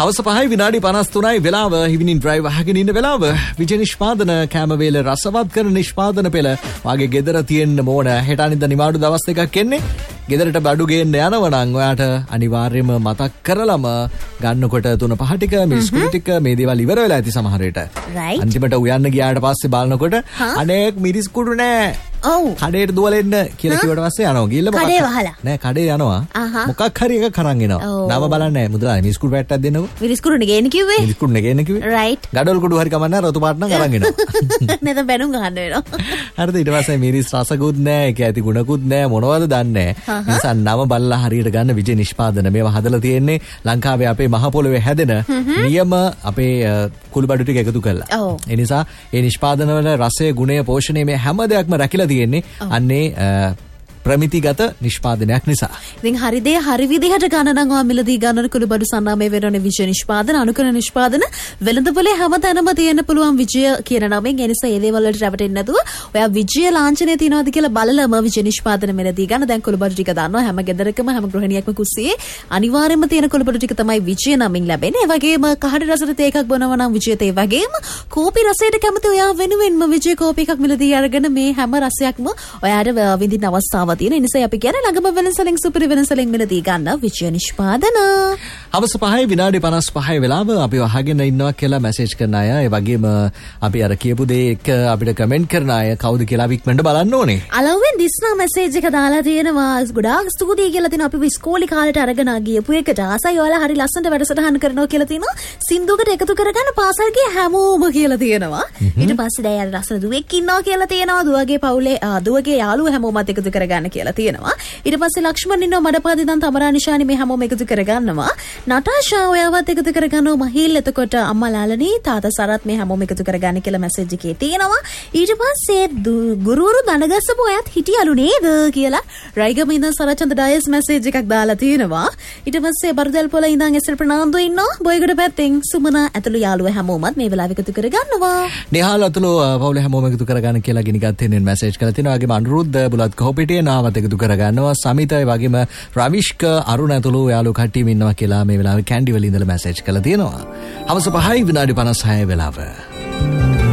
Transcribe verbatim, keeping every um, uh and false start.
හවස පහයි විනාඩි පනස් තුනයි වෙලාව. ඉවිනින් ඩ්‍රයිව් අහගෙන ඉන්න වෙලාව. විජය නිෂ්පාදන කැම වේල රසවත් කරන නිෂ්පාදන පෙළ වාගේ ගෙදර තියෙන්න ඕන. හෙට අනිද්දා නිවාඩු දවස් දෙකක් එන්නේ. ගෙදරට බඩු ගේන්න යනවා නම් ඔයාට අනිවාර්යයෙන්ම මතක් කරලම ගන්නකොට තුන පහ ටික මිරිස්කුඩු ටික මේ දේවල් ඉවර වෙලා ඇති සමහර විට. අන්තිමට උයන්න ගියාට පස්සේ බලනකොට අනේක් මිරිස්කුඩු නෑ. ඔව්. කඩේට දුවලා එන්න කියලා කිව්වට පස්සේ යනවා. ගිහලා මොකක් කඩේ වහලා. නෑ කඩේ යනවා. මොකක් හරි එකක් අරන් එනවා. නම බලන්නේ මුදලාලි මිරිස්කුඩු පැට්ටක් දෙන්නකෝ. මිරිස්කුඩු නෙගේන්න කිව්වේ. මිරිස්කුඩු නෙගේන්න කිව්වේ. රයිට්. ගඩොල් කුඩු හරි කමන්න රතු පාට නම් අරන් එනවා. නේද බැනුම් ගහන්න වෙනවා. හරිද ඊට පස්සේ මිරිස් රසකුත් නෑ ඒක ඇති ගුණකුත් නෑ මොනවද දන්නේ නෑ. නිසා නම බලලා හරියට ගන්න විජය නිෂ්පාදන මේවා හදලා තියෙන්නේ ලංකාවේ අපේ මහ පොළොවේ හැදෙන නියම අපේ කුළුබඩු ටික එකතු කරලා. ඒ නිසා ඒ නිෂ්පාදන වල රසය ගුණය පෝෂණය මේ හැම දෙයක්ම රැකිලා තියෙන්නේ අන්නේ ප්‍රමිතිගත නිෂ්පාදනයක් නිසා. ඉතින් හරි දේ හරි විදිහට ගන්න නම් ඔයා මිලදී ගන්න කුළුබඩු සන්නාමේ වෙරණ විජය නිෂ්පාදන අනුකරන නිෂ්පාදන වෙළඳපොලේ හැමතැනම තියෙන්න පුළුවන් විජය කියන නමෙන්. ඒ නිසා ඒ දේවල් වලට රැවටෙන්නේ නැතුව ඔයා විජය ලාංඡනය තියනවාද කියලා බලලම විජය නිෂ්පාදන මිලදී ගන්න. දැන් කුළුබඩු ටික දානවා හැම ගෙදරකම හැම ගෘහිණියක්ම කුස්සියේ අනිවාර්යයෙන්ම තියෙන කුළුබඩු ටික තමයි විජය නමින් ලැබෙන්නේ. ඒ වගේම කහඩ රසට තේ එකක් බොනවා නම් විජය තේ වගේම කෝපි රසයට කැමති ඔයා වෙනුවෙන්ම විජය කෝපි එකක් මිලදී අරගෙන මේ හැම රසයක්ම ඔයාට විඳින්න අවස්ථාවක් තියෙන නිසා අපි කියන්නේ ළඟම වෙනසලින් සුපිරි වෙනසලින් මිලදී ගන්න විජය නිෂ්පාදන. හවස පහයි විනාඩි පනස් පහයි වෙලාව අපි අහගෙන ඉන්නවා කියලා මැසේජ් කරන අය. ඒ වගේම අපි අර කියපු දේ එක අපිට කමෙන්ට් කරන අය කවුද කියලා අපි ඉක්මනට බලන්න ඕනේ. අලවෙන් දිස්නා මැසේජ් එක දාලා තියෙනවා. ගොඩාක් ස්තුතියි කියලා තියෙනවා. අපි ඉස්කෝලේ කාලේට අරගෙන ගියපු එකට ආසයි ඔයාලා හරි ලස්සනට වැඩසටහන් කරනවා කියලා තියෙනවා. සින්දුවකට එකතු කරගන්න පාසල් ගිය හැමෝම කියලා තියෙනවා. ඊට පස්සේ දැන් අර ලස්සන දුවෙක් ඉන්නවා කියලා තියෙනවා. දුවගේ පවුලේ දුවගේ යාළුවෝ හැමෝමත් එකතු කරගන්න කියලා තියෙනවා. ඊට පස්සේ ලක්ෂ්මන් ඉන්නවා මඩපාදේ දන් තමරා නිශානි මේ හැමෝම එකතු කරගන්නවා. නටාෂා ඔයාවත් එකතු කරගන්නවා. මහිල් එතකොට අම්මා ලාලනී තාත්තා සරත් මේ හැමෝම එකතු කරගන්න කියලා මැසේජ් එකේ තියෙනවා. ඊට පස්සේ ගුරුවරු දනගස්සපු ඔයත් හිටියලු නේද කියලා රයිගම ඉඳන් සරචන්ද ඩයස් මැසේජ් එකක් දාලා තියෙනවා. ඊට පස්සේ බර්දල් පොළ ඉඳන් එස් එල් ප්‍රනාන්දු ඉන්නවා. බොයගොඩ පැත්තෙන් සුමන ඇතුළු යාළුවෝ හැමෝමත් මේ වෙලාවෙ එකතු කරගන්නවා. නිහාල් ඇතුළු පවුල හැමෝම එකතු කරගන්න කියලා ගිනිගත් වෙනින් මැසේජ් කරලා තියෙනවා. වගේම අනුරුද්ධ බුලත් කොහොපිටියේ නාවත් එකතු කරගන්නවා. සමිතයි වගේම රවිෂ්ක අරුණ ඇතුළු යාළුවෝ කට්ටියම ඉන්නවා කියලා මේ වෙලාවේ කැන්ඩි වල ඉඳලා මැසේජ් කරලා තියෙනවා. හවස පහයි විනාඩි පනස් හය වෙලාව.